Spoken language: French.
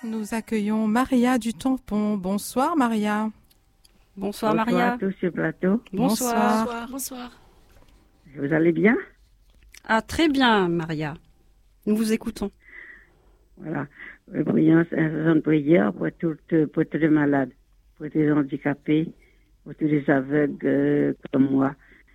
Nous accueillons Maria du Tampon. Bonsoir Maria. Bonsoir Maria. Bonsoir à tous sur le plateau. Bonsoir. Bonsoir. Vous allez bien? Ah, très bien Maria. Nous vous écoutons. Voilà. Prions une prière pour tous les malades, pour tous les handicapés, pour tous les aveugles comme moi.